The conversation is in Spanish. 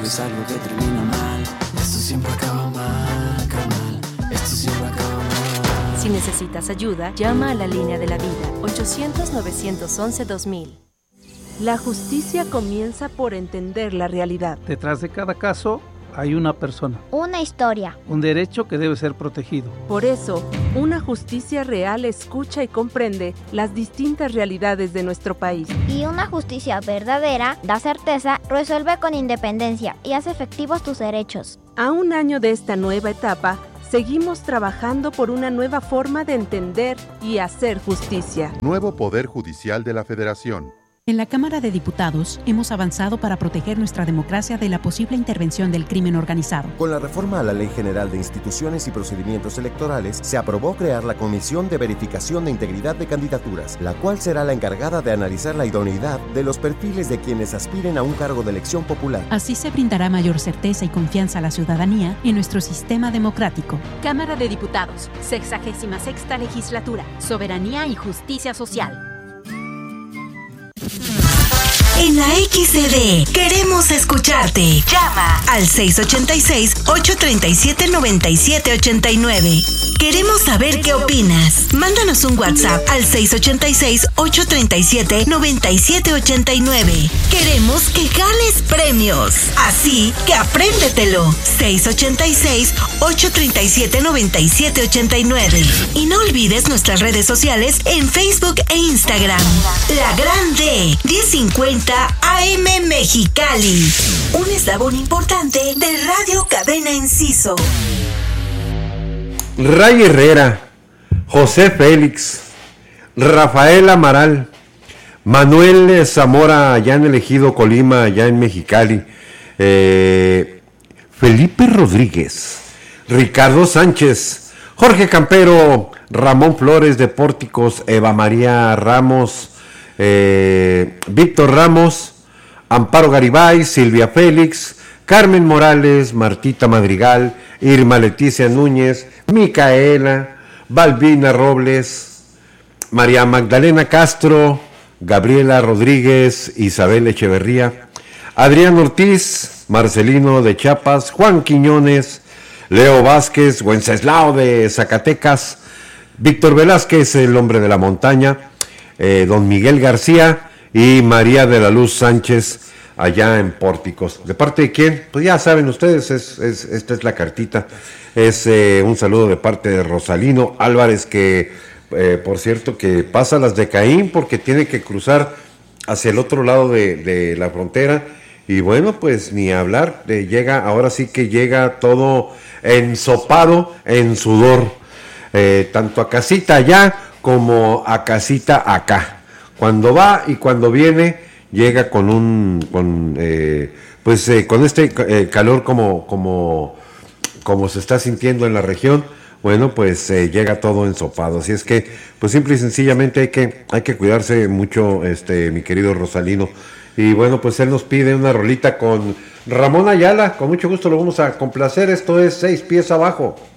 es algo que termina mal. Esto siempre acaba mal, carnal. Esto siempre acaba mal. Si necesitas ayuda, llama a la línea de la vida, 800-911-2000. La justicia comienza por entender la realidad. Detrás de cada caso hay una persona, una historia, un derecho que debe ser protegido. Por eso, una justicia real escucha y comprende las distintas realidades de nuestro país. Y una justicia verdadera da certeza, resuelve con independencia y hace efectivos tus derechos. A un año de esta nueva etapa, seguimos trabajando por una nueva forma de entender y hacer justicia. Nuevo Poder Judicial de la Federación. En la Cámara de Diputados hemos avanzado para proteger nuestra democracia de la posible intervención del crimen organizado. Con la reforma a la Ley General de Instituciones y Procedimientos Electorales, se aprobó crear la Comisión de Verificación de Integridad de Candidaturas, la cual será la encargada de analizar la idoneidad de los perfiles de quienes aspiren a un cargo de elección popular. Así se brindará mayor certeza y confianza a la ciudadanía en nuestro sistema democrático. Cámara de Diputados, 66ª Legislatura, Soberanía y Justicia Social. En la XCD queremos escucharte. Llama al 686-837-9789. Queremos saber qué opinas. Mándanos un WhatsApp al 686-837-9789. Queremos que ganes premios. Así que apréndetelo. 686-837-9789. Y no olvides nuestras redes sociales en Facebook e Instagram. La Grande 1050 AM Mexicali, un eslabón importante de Radio Cadena Enciso. Ray Herrera, José Félix, Rafael Amaral, Manuel Zamora, allá en el Ejido Colima, allá en Mexicali, Felipe Rodríguez, Ricardo Sánchez, Jorge Campero, Ramón Flores de Pórticos, Eva María Ramos, Víctor Ramos, Amparo Garibay, Silvia Félix, Carmen Morales, Martita Madrigal, Irma Leticia Núñez, Micaela, Balbina Robles, María Magdalena Castro, Gabriela Rodríguez, Isabel Echeverría, Adrián Ortiz, Marcelino de Chiapas, Juan Quiñones, Leo Vázquez, Wenceslao de Zacatecas, Víctor Velázquez, el hombre de la montaña, don Miguel García y María de la Luz Sánchez allá en Pórticos. ¿De parte de quién? Pues ya saben ustedes, esta es la cartita. Es un saludo de parte de Rosalino Álvarez, que por cierto que pasa las de Caín porque tiene que cruzar hacia el otro lado de la frontera. Y bueno, pues ni hablar, ahora sí que llega todo ensopado en sudor, tanto a casita allá como a casita acá. Cuando va y cuando viene, llega con este calor como se está sintiendo en la región. Bueno, pues llega todo ensopado. Así es que, pues simple y sencillamente hay que cuidarse mucho, mi querido Rosalino. Y bueno, pues él nos pide una rolita con Ramón Ayala. Con mucho gusto lo vamos a complacer. Esto es 6 pies abajo.